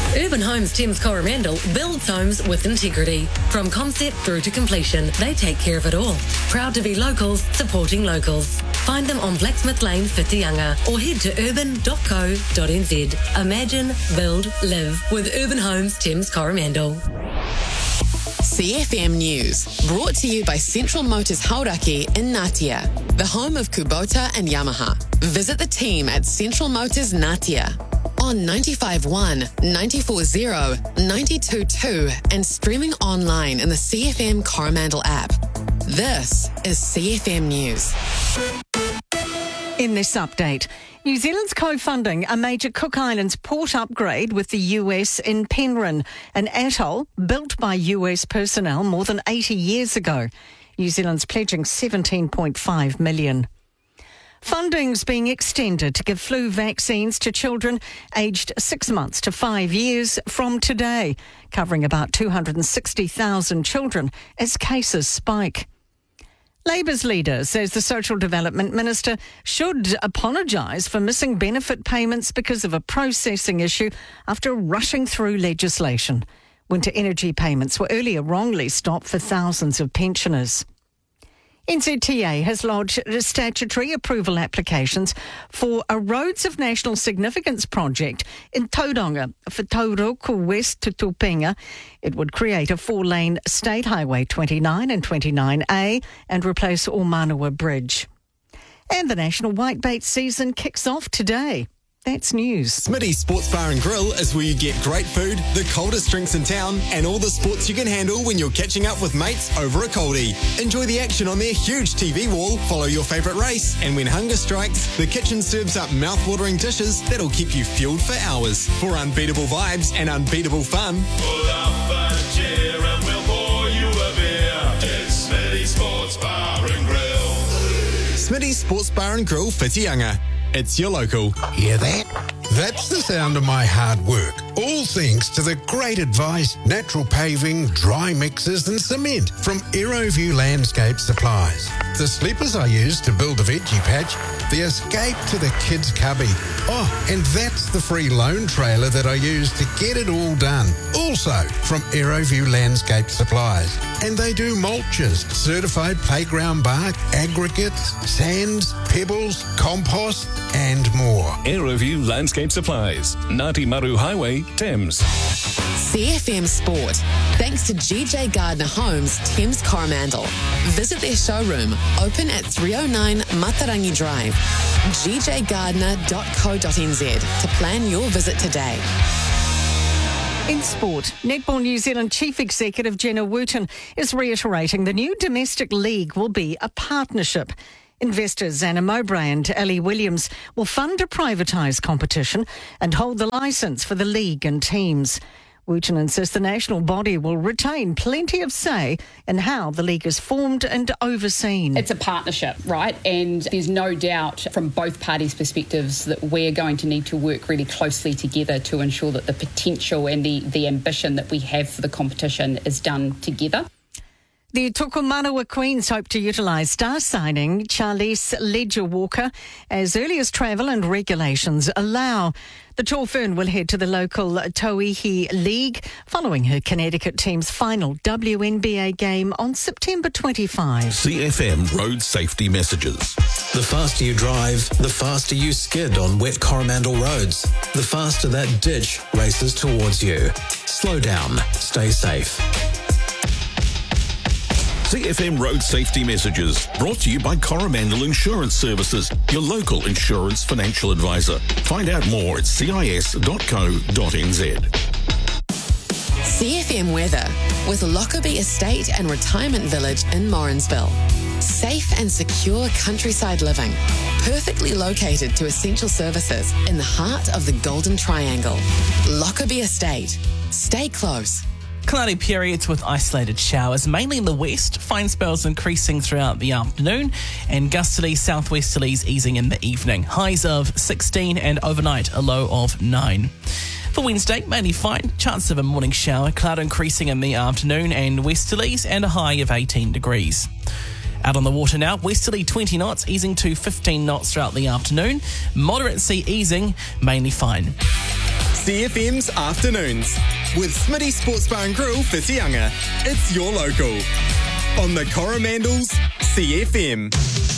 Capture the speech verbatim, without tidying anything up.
Urban Homes Thames Coromandel builds homes with integrity. From concept through to completion, they take care of it all. Proud to be locals, supporting locals. Find them on Blacksmith Lane, Whitianga, or head to urban dot co dot n z. Imagine, build, live with Urban Homes Thames Coromandel. C F M News, brought to you by Central Motors Hauraki in Ngatea, the home of Kubota and Yamaha. Visit the team at Central Motors Ngatea on ninety-five point one, ninety-four point zero, ninety-two point two and streaming online in the C F M Coromandel app. This is C F M News. In this update, New Zealand's co-funding a major Cook Islands port upgrade with the U S in Penryn, an atoll built by U S personnel more than eighty years ago. New Zealand's pledging seventeen point five million dollars. Funding's being extended to give flu vaccines to children aged six months to five years from today, covering about two hundred sixty thousand children as cases spike. Labour's leader says the Social Development Minister should apologise for missing benefit payments because of a processing issue after rushing through legislation. Winter energy payments were earlier wrongly stopped for thousands of pensioners. N Z T A has lodged statutory approval applications for a Roads of National Significance project in Tauranga for Tauroko West to Tupenga. It would create a four-lane State Highway twenty-nine and twenty-nine A and replace Ormanua Bridge. And the national whitebait season kicks off today. That's news. Smitty's Sports Bar and Grill is where you get great food, the coldest drinks in town, and all the sports you can handle when you're catching up with mates over a coldie. Enjoy the action on their huge T V wall, follow your favourite race, and when hunger strikes, the kitchen serves up mouth-watering dishes that'll keep you fueled for hours. For unbeatable vibes and unbeatable fun, pull up a chair and we'll pour you a beer. It's Smitty's Sports Bar and Grill. Smitty's Sports Bar and Grill, Whitianga. It's your local. Hear that? That's the sound of my hard work. All thanks to the great advice, natural paving, dry mixers and cement from Aeroview Landscape Supplies. The sleepers I use to build the veggie patch, the escape to the kids' cubby. Oh, and that's the free loan trailer that I use to get it all done. Also from Aeroview Landscape Supplies. And they do mulches, certified playground bark, aggregates, sands, pebbles, compost and more. Aeroview Landscape Supplies, Ngāti Maru Highway, Thames. C F M Sport, thanks to G J Gardner Homes, Thames Coromandel. Visit their showroom, open at three oh nine Matarangi Drive, g j gardner dot co dot n z to plan your visit today. In sport, Netball New Zealand Chief Executive Jenna Wooten is reiterating the new domestic league will be a partnership. Investors Anna Mowbray and Ellie Williams will fund a privatised competition and hold the licence for the league and teams. Wooten insists the national body will retain plenty of say in how the league is formed and overseen. It's a partnership, right? And there's no doubt from both parties' perspectives that we're going to need to work really closely together to ensure that the potential and the, the ambition that we have for the competition is done together. The Tukumanawa Queens hope to utilise star signing Charlize Ledger-Walker as early as travel and regulations allow. The tall fern will head to the local Tauihi League following her Connecticut team's final W N B A game on September twenty-fifth. C F M Road Safety Messages. The faster you drive, the faster you skid on wet Coromandel roads. The faster that ditch races towards you. Slow down. Stay safe. C F M Road Safety Messages, brought to you by Coromandel Insurance Services, your local insurance financial advisor. Find out more at c i s dot co dot n z. C F M weather with Lockerbie Estate and Retirement Village in Morrinsville. Safe and secure countryside living, perfectly located to essential services in the heart of the Golden Triangle. Lockerbie Estate. Stay close. Cloudy periods with isolated showers, mainly in the west. Fine spells increasing throughout the afternoon and gusterly southwesterlies easing in the evening. Highs of sixteen and overnight a low of nine. For Wednesday, mainly fine. Chance of a morning shower. Cloud increasing in the afternoon and westerlies and a high of eighteen degrees. Out on the water now, westerly twenty knots, easing to fifteen knots throughout the afternoon. Moderate sea easing, mainly fine. C F M's Afternoons with Smitty Sports Bar and Grill Whitianga. It's your local on the Coromandels C F M.